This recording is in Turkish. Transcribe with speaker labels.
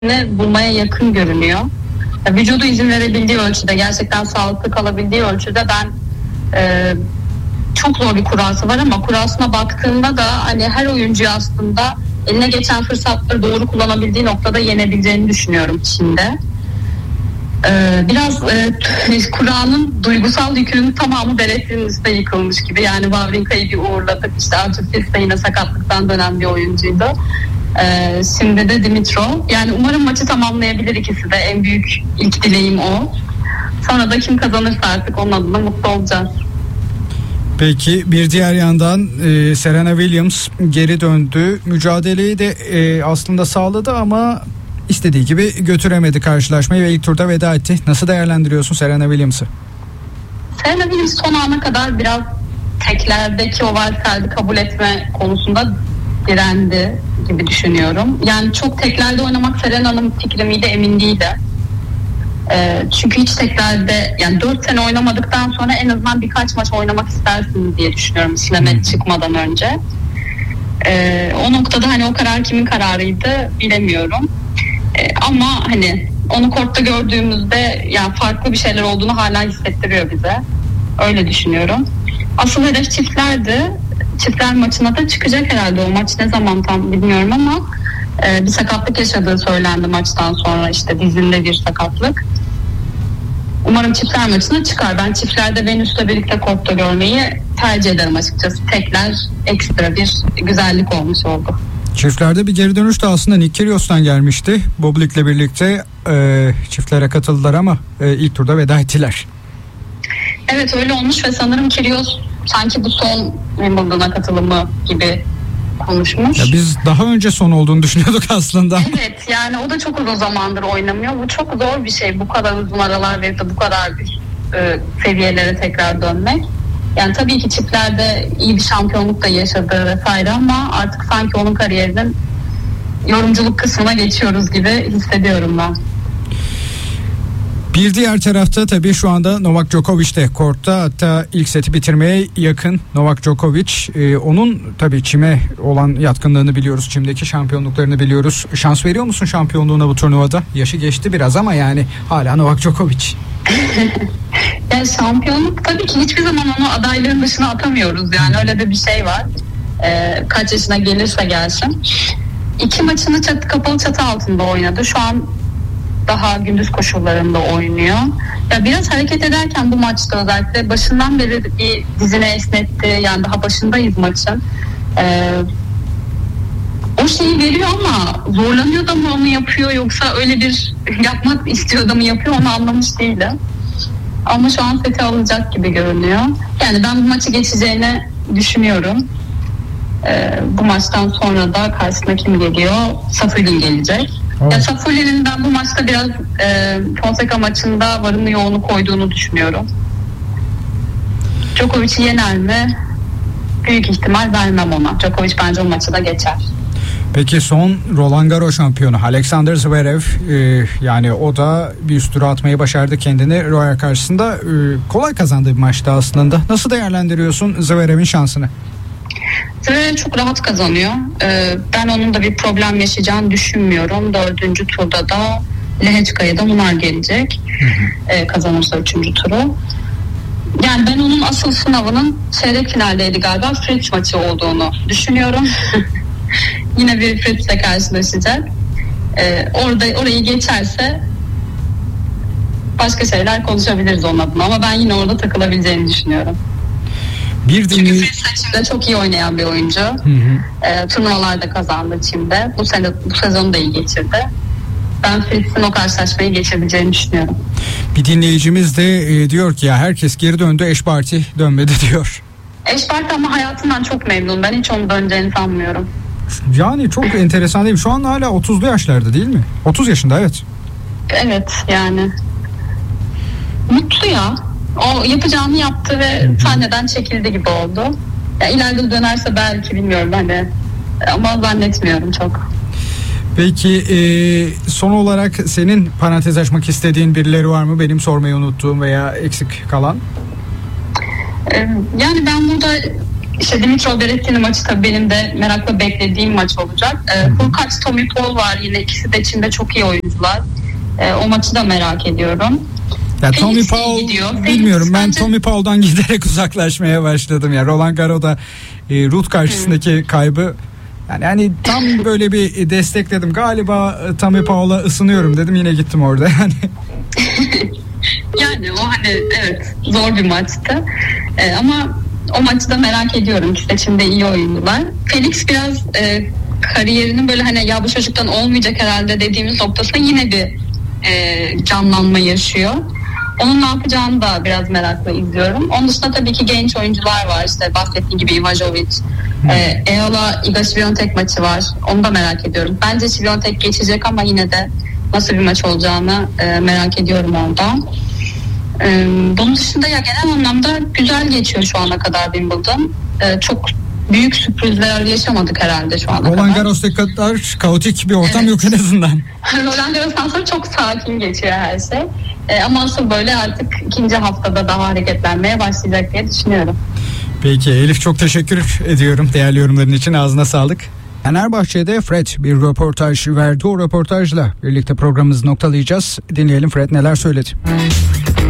Speaker 1: bulmaya yakın görünüyor. Vücudu izin verebildiği ölçüde, gerçekten sağlıklı kalabildiği ölçüde ben çok zor bir kurası var ama kurasına baktığımda da hani her oyuncuyu aslında eline geçen fırsatları doğru kullanabildiği noktada yenebileceğini düşünüyorum Çin'de. Biraz Kur'an'ın duygusal yükünün tamamı Berettin'in üstüne yıkılmış gibi. Yani Wawrinka'yı bir uğurladık. İşte Artur Fils de yine sakatlıktan dönen bir oyuncuydu. Şimdi de Dimitrov. Yani umarım maçı tamamlayabilir ikisi de. En büyük ilk dileğim o. Sonra da kim kazanırsa artık onun adına mutlu olacağız.
Speaker 2: Peki bir diğer yandan Serena Williams geri döndü. Mücadeleyi de aslında sağladı ama istediği gibi götüremedi karşılaşmayı ve ilk turda veda etti. Nasıl değerlendiriyorsun Serena Williams'ı?
Speaker 1: Serena Williams son ana kadar biraz teklerdeki o wildcard'ı kabul etme konusunda direndi gibi düşünüyorum. Yani çok teklerde oynamak Serena'nın fikri miydi emin değilim. Çünkü hiç teklerde yani 4 sene oynamadıktan sonra en azından birkaç maç oynamak istersiniz diye düşünüyorum Slam'e çıkmadan önce. O noktada hani o karar kimin kararıydı bilemiyorum. Ama hani onu kortta gördüğümüzde yani farklı bir şeyler olduğunu hala hissettiriyor bize. Öyle düşünüyorum. Asıl hedef çiftlerdi. Çiftler maçına da çıkacak herhalde. O maç ne zaman tam bilmiyorum ama bir sakatlık yaşadığı söylendi maçtan sonra, işte dizinde bir sakatlık. Umarım çiftler maçına çıkar. Ben çiftlerde Venüs'le birlikte kortta görmeyi tercih ederim açıkçası. Tekler ekstra bir güzellik olmuş oldu.
Speaker 2: Çiftlerde bir geri dönüş de aslında Nick Kyrgios'tan gelmişti. Bublik'le birlikte çiftlere katıldılar ama ilk turda veda ettiler.
Speaker 1: Evet öyle olmuş ve sanırım Kyrgios sanki bu son Wimbledon'a katılımı gibi konuşmuş.
Speaker 2: Ya biz daha önce son olduğunu düşünüyorduk aslında.
Speaker 1: Evet yani o da çok uzun zamandır oynamıyor. Bu çok zor bir şey. Bu kadar uzun aralar verip de bu kadar bir seviyelere tekrar dönmek. Yani tabii ki çiftlerde iyi bir şampiyonluk da yaşadı vesaire ama artık sanki onun kariyerinin yorumculuk kısmına geçiyoruz gibi hissediyorum ben.
Speaker 2: Bir diğer tarafta tabii şu anda Novak Djokovic de kortta, hatta ilk seti bitirmeye yakın Novak Djokovic. Onun tabii çime olan yatkınlığını biliyoruz, çimdeki şampiyonluklarını biliyoruz. Şans veriyor musun şampiyonluğuna bu turnuvada? Yaşı geçti biraz ama yani hala Novak Djokovic.
Speaker 1: Yani şampiyonluk tabii ki hiçbir zaman onu adaylığın dışına atamıyoruz. Yani öyle de bir şey var. Kaç yaşına gelirse gelsin. 2 maçını kapalı çatı altında oynadı. Şu an daha gündüz koşullarında oynuyor. Ya biraz hareket ederken bu maçta özellikle başından beri bir dizine esnetti. Yani daha başındayız maçın. O şeyi veriyor ama zorlanıyor da mı onu yapıyor yoksa öyle bir yapmak istiyor da mı yapıyor onu anlamış değilim. Ama şu an seti alacak gibi görünüyor. Yani ben bu maçı geçeceğini düşünüyorum. Bu maçtan sonra da karşısına kim geliyor? Safiullin gelecek.
Speaker 2: Evet.
Speaker 1: Ya Safullin'in ben bu maçta biraz Fonseca maçında varını yoğunu koyduğunu düşünüyorum. Djokovic'i yener mi? Büyük ihtimal vermem ona. Djokovic bence o maçı da geçer.
Speaker 2: Peki son Roland Garros şampiyonu Alexander Zverev, yani o da bir üst tura atmayı başardı kendini Royal karşısında. Kolay kazandığı bir maçtı aslında. Nasıl değerlendiriyorsun Zverev'in şansını?
Speaker 1: Zverev çok rahat kazanıyor. Ben onun da bir problem yaşayacağını düşünmüyorum. 4. turda da Lehečka'ya da Munar gelecek. Kazanırsa 3. turu. Yani ben onun asıl sınavının çeyrek finaldeydi galiba. Fritz maçı olduğunu düşünüyorum. Yine bir Fritz'le karşılaşacak. Orayı geçerse başka şeyler konuşabiliriz onun adına. Ama ben yine orada takılabileceğini düşünüyorum. Çünkü Fritz de çok iyi oynayan bir oyuncu. Turnuvalarda kazandı Çin'de. Bu sezonu da iyi geçirdi. Ben Fritz'in o karşılaşmayı geçebileceğini düşünüyorum.
Speaker 2: Bir dinleyicimiz de diyor ki ya herkes geri döndü, Ash Barty dönmedi diyor.
Speaker 1: Ash Barty ama hayatından çok memnun. Ben hiç onu döneceğini sanmıyorum.
Speaker 2: Yani çok enteresan değil mi? Şu an hala 30'lu yaşlarda değil mi? 30 yaşında evet.
Speaker 1: Evet yani. Mutlu ya. O yapacağını yaptı ve sahneden çekildi gibi oldu. Ya ileride dönerse belki bilmiyorum hani. Ama zannetmiyorum çok.
Speaker 2: Peki son olarak senin parantez açmak istediğin birileri var mı? Benim sormayı unuttuğum veya eksik kalan?
Speaker 1: Yani ben burada İşte Dimitrov Berrettini maçı tabii benim de merakla beklediğim maç olacak. Hurkacz, Tommy Paul var yine, ikisi de Çin'de çok iyi oyuncular. O maçı da merak ediyorum.
Speaker 2: Ya Tommy Paul bilmiyorum, ben Tommy Paul'dan giderek uzaklaşmaya başladım ya. Roland Garros'da Ruud karşısındaki kaybı yani tam böyle bir destekledim. Galiba Tommy Paul'a ısınıyorum dedim, yine gittim orada yani.
Speaker 1: Yani o hani evet zor bir maçtı. Ama o maçı da merak ediyorum. İşte Çin'de iyi oyuncular. Felix biraz kariyerinin böyle hani ya bu çocuktan olmayacak herhalde dediğimiz noktasında yine bir canlanma yaşıyor. Onun ne yapacağını da biraz merakla izliyorum. Onun dışında tabii ki genç oyuncular var. İşte bahsettiğim gibi Ivajovic. Eola Iga Świątek maçı var. Onu da merak ediyorum. Bence Świątek geçecek ama yine de nasıl bir maç olacağını merak ediyorum ondan. Bunun dışında ya genel anlamda güzel geçiyor şu ana kadar Wimbledon. Çok büyük sürprizler yaşamadık herhalde şu ana kadar.
Speaker 2: Roland Garros'ta kadar kaotik bir ortam yok en azından.
Speaker 1: Roland Garros'tan sonra çok sakin geçiyor her şey. Ama asıl böyle artık ikinci haftada daha hareketlenmeye başlayacak diye düşünüyorum.
Speaker 2: Peki Elif, çok teşekkür ediyorum değerli yorumların için, ağzına sağlık. Fenerbahçe'de Fred bir röportaj verdi. O röportajla birlikte programımızı noktalayacağız. Dinleyelim Fred neler söyledi.